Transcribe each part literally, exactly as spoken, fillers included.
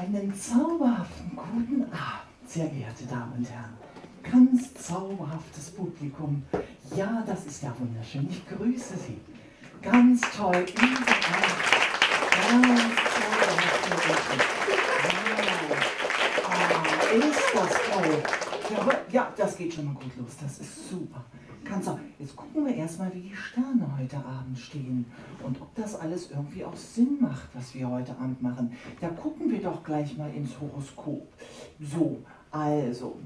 Einen zauberhaften guten Abend, sehr geehrte Damen und Herren. Ganz zauberhaftes Publikum. Ja, das ist ja wunderschön. Ich grüße Sie. Ganz toll. Überall. Ganz zauberhafte Menschen. Wow. Ah, ist das toll. Ja, ja, das geht schon mal gut los. Das ist super. Ganz auch. Jetzt gucken wir erstmal, wie die Sterne heute Abend stehen und ob das alles irgendwie auch Sinn macht, was wir heute Abend machen. Da gucken wir doch gleich mal ins Horoskop. So, also.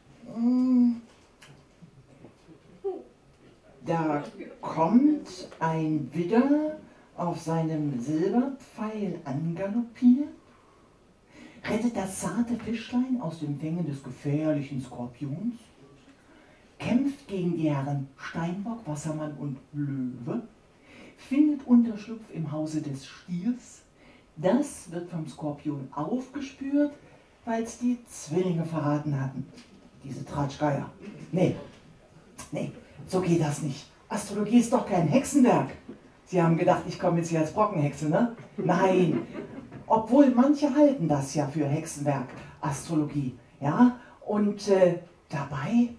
Da kommt ein Widder auf seinem Silberpfeil angaloppiert, rettet das zarte Fischlein aus den Fängen des gefährlichen Skorpions, kämpft gegen die Herren Steinbock, Wassermann und Löwe, findet Unterschlupf im Hause des Stiers. Das wird vom Skorpion aufgespürt, weil es die Zwillinge verraten hatten. Diese Tratschgeier. Nee, nee, so geht das nicht. Astrologie ist doch kein Hexenwerk. Sie haben gedacht, ich komme jetzt hier als Brockenhexe, ne? Nein, obwohl manche halten das ja für Hexenwerk, Astrologie. Ja, und äh, dabei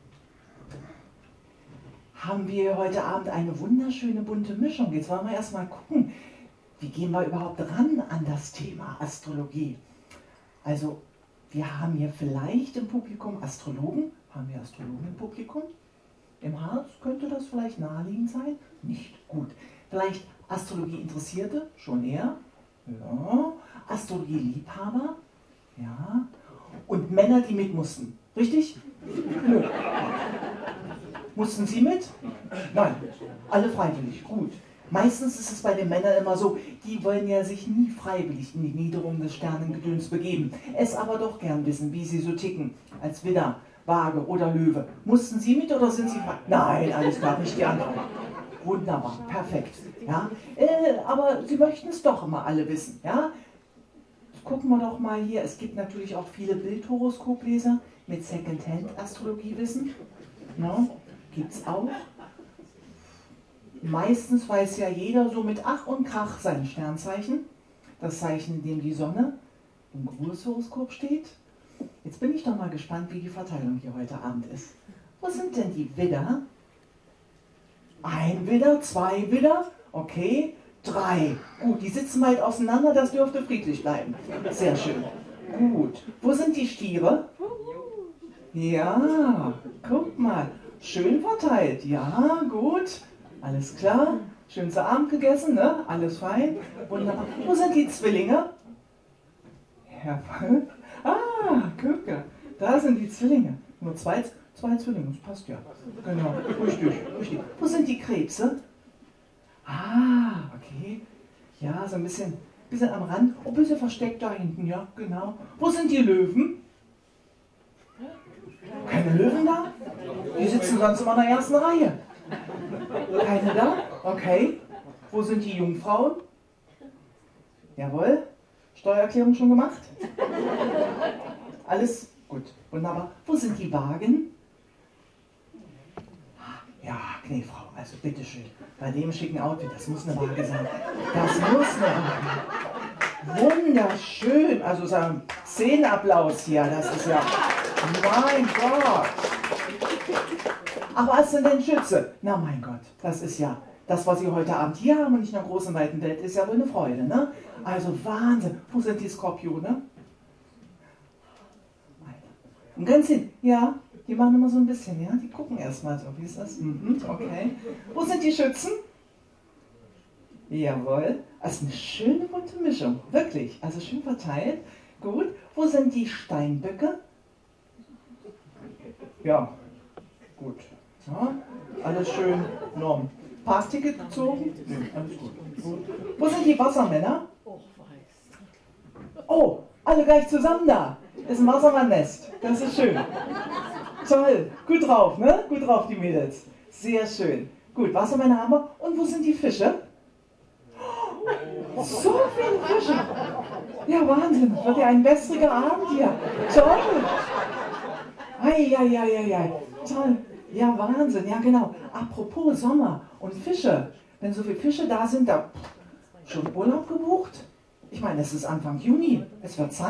haben wir heute Abend eine wunderschöne bunte Mischung. Jetzt wollen wir erstmal gucken, wie gehen wir überhaupt ran an das Thema Astrologie. Also, wir haben hier vielleicht im Publikum Astrologen. Haben wir Astrologen im Publikum? Im Harz könnte das vielleicht naheliegend sein? Nicht gut. Vielleicht Astrologie-Interessierte? Schon eher? Ja. Astrologie-Liebhaber? Ja. Und Männer, die mit mussten. Richtig? Nö. Mussten Sie mit? Nein. Alle freiwillig. Gut. Meistens ist es bei den Männern immer so, die wollen ja sich nie freiwillig in die Niederung des Sternengedöns begeben, es aber doch gern wissen, wie sie so ticken, als Widder, Waage oder Löwe. Mussten Sie mit oder sind Sie frei? Nein, alles klar, nicht die Antwort. Wunderbar, perfekt. Ja? Äh, aber Sie möchten es doch immer alle wissen. Ja? Gucken wir doch mal hier, es gibt natürlich auch viele Bildhoroskopleser mit Secondhand-Astrologiewissen. No? Gibt es auch. Meistens weiß ja jeder so mit Ach und Krach sein Sternzeichen, das Zeichen, in dem die Sonne im Geburtshoroskop steht. Jetzt bin ich doch mal gespannt, wie die Verteilung hier heute Abend ist. Wo sind denn die Widder? Ein Widder, zwei Widder, okay, drei. Gut, die sitzen weit auseinander, das dürfte friedlich bleiben. Sehr schön. Gut. Wo sind die Stiere? Ja, guck mal, schön verteilt. Ja, gut. Alles klar, schön zu Abend gegessen, ne? Alles fein, wunderbar. Wo sind die Zwillinge? Jawohl. Ah, gucke, da sind die Zwillinge. Nur zwei, zwei Zwillinge, das passt ja. Genau, richtig, richtig. Wo sind die Krebse? Ah, okay. Ja, so ein bisschen, bisschen am Rand, oh, ein bisschen versteckt da hinten, ja, genau. Wo sind die Löwen? Keine Löwen da? Die sitzen sonst immer in der ersten Reihe. Keine da? Okay. Wo sind die Jungfrauen? Jawohl. Steuererklärung schon gemacht? Alles gut. Wunderbar. Wo sind die Wagen? Ja, Kniefrau, also bitteschön. Bei dem schicken Outfit, das muss eine Waage sein. Das muss eine Waage. Wunderschön. Also sagen, Szenenapplaus hier, das ist ja... Mein Gott. Aber was sind denn Schütze? Na mein Gott, das ist ja, das, was Sie heute Abend hier haben und nicht in der großen, weiten Welt, ist ja wohl eine Freude, ne? Also Wahnsinn. Wo sind die Skorpione? Und ganz hin, ja, die machen immer so ein bisschen, ja? Die gucken erstmal so, wie ist das? Mhm, okay. Wo sind die Schützen? Jawohl. Also eine schöne bunte Mischung, wirklich. Also schön verteilt. Gut. Wo sind die Steinböcke? Ja, gut. Ja, alles schön norm. Parkticket gezogen? Nee, alles gut. gut. Wo sind die Wassermänner? Oh, alle gleich zusammen da. Das ist ein Wassermannnest. Das ist schön. Toll. Gut drauf, ne? Gut drauf, die Mädels. Sehr schön. Gut, Wassermänner haben wir. Und wo sind die Fische? Oh, so viele Fische. Ja, Wahnsinn. Das wird ja ein wässriger Abend hier. Toll. Eieieiei. Toll. Ja, Wahnsinn, ja genau. Apropos Sommer und Fische. Wenn so viele Fische da sind, da schon Urlaub gebucht? Ich meine, es ist Anfang Juni. Es wird Zeit.